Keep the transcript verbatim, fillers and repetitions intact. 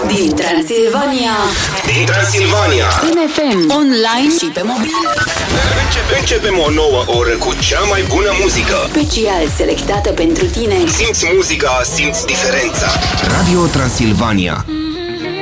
Din Transilvania. Din Transilvania. În F M, online și pe mobil. Începem o nouă oră cu cea mai bună muzică. Special selectată pentru tine. Simți muzica, simți diferența. Radio Transilvania.